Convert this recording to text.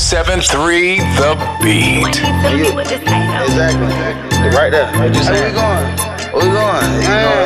97.3 The Beat. Exactly. Right there. Where we going? Where we going?